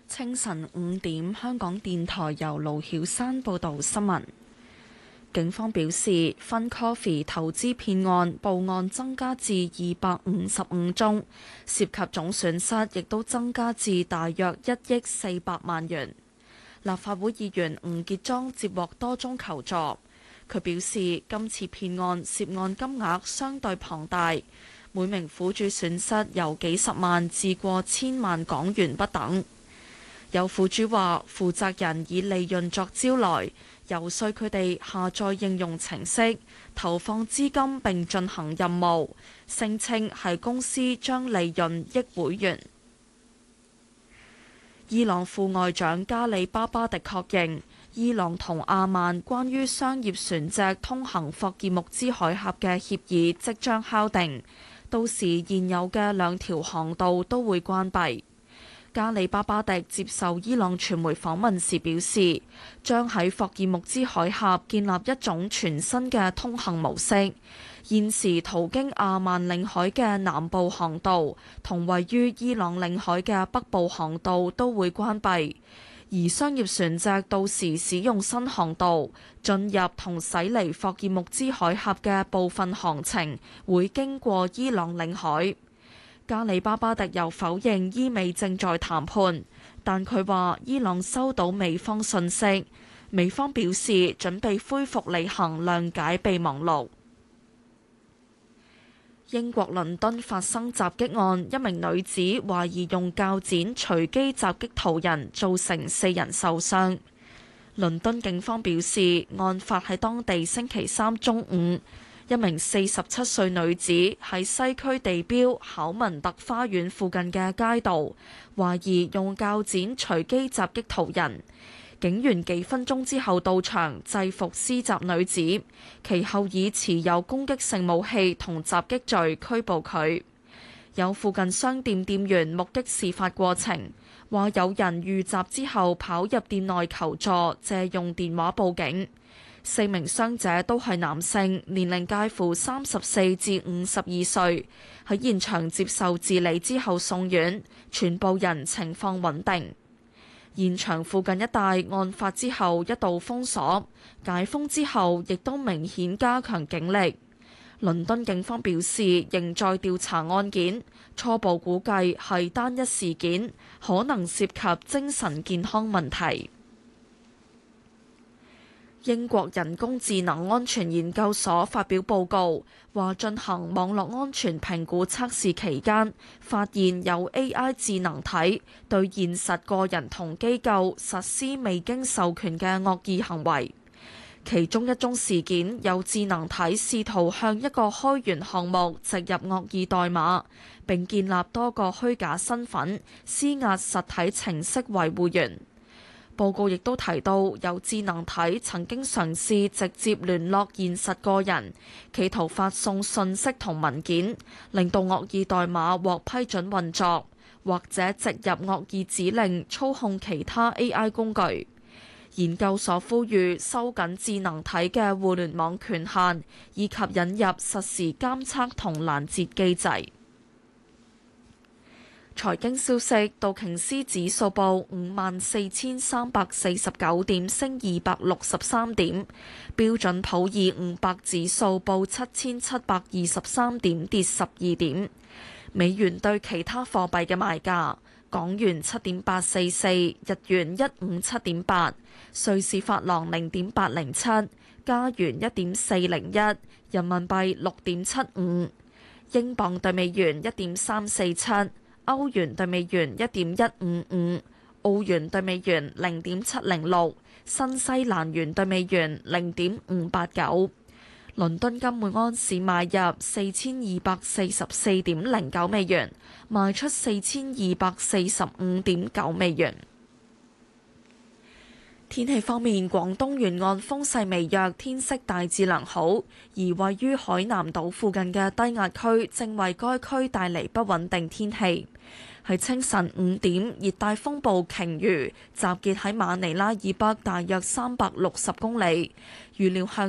清晨5點，香港電台由盧曉山報道新聞。警方表示，FunCoffee 投資騙案報案增加至255宗，涉及總損失亦都增加至大約1億400萬元。立法會議員吳傑莊接獲多宗求助，佢表示今次騙案涉案金額相對龐大，每名苦主損失由幾十萬至過千萬港元不等。有苦主話，負責人以利潤作招來，遊說佢哋下載應用程式，投放資金並進行任務，聲稱係公司將利潤益會員。伊朗副外長加里巴巴迪確認，伊朗同阿曼關於商業船隻通行霍爾木茲海峽嘅協議即將敲定，到時現有嘅2條航道都會關閉。加里巴巴迪接受伊朗傳媒訪問時表示，將喺霍爾木茲海峽建立一種全新嘅通行模式。現時途經阿曼領海嘅南部航道同位於伊朗領海嘅北部航道都會關閉，而商業船隻到時使用新航道進入同駛離霍爾木茲海峽嘅部分航程會經過伊朗領海。加里巴巴迪又否認伊美正在談判，但佢話伊朗收到美方訊息，美方表示準備恢復履行諒解備忘錄。英國倫敦發生襲擊案，一名女子懷疑用鉸剪隨機襲擊途人，造成4人受傷。倫敦警方表示，案發喺當地星期3中午。一名47歲女子喺西區地標考文特花園附近嘅街道，懷疑用鉸剪隨機襲擊途人。警員幾分鐘之後到場制服施襲女子，其後以持有攻擊性武器同襲擊罪拘捕佢。有附近商店店員目擊事發過程，話有人遇襲之後跑入店內求助，借用電話報警。4名傷者都係男性，年齡介乎34至52歲，喺現場接受治理之後送院，全部人情況穩定。現場附近一帶案發之後一度封鎖，解封之後亦都明顯加強警力。倫敦警方表示仍在調查案件，初步估計係單一事件，可能涉及精神健康問題。英國人工智能安全研究所發表報告，話進行網絡安全評估測試期間，發現有 AI 智能體對現實個人同機構實施未經授權嘅惡意行為。其中一宗事件，有智能體試圖向一個開源項目植入惡意代碼，並建立多個虛假身份，施壓實體程式維護員。報告亦都提到，有智能體曾經嘗試直接聯絡現實個人，企圖發送信息同文件，令到惡意代碼獲批准運作，或者植入惡意指令操控其他 AI 工具。研究所呼籲收緊智能體嘅互聯網權限，以及引入實時監測同攔截機制。財經消息，道瓊斯指數報54,349點，升263點；標準普爾500指數報7,723點，跌12點。美元對其他貨幣嘅賣價：港元7.844，日元157.8，瑞士法郎0.807，加元1.401，人民幣6.75，英鎊對美元1.347。歐元對美元1.155，澳元對美元0.706，新西蘭元對美元0.589。倫敦金每安士買入4244.09美元，賣出4245.9美元。天氣方面，廣東沿岸風勢微弱，天色大致良好，而位於海南島附近嘅低壓區正為該區帶嚟不穩定天氣。喺清晨5點，熱帶風暴鯨魚集結喺馬尼拉以北大約360公里，預料向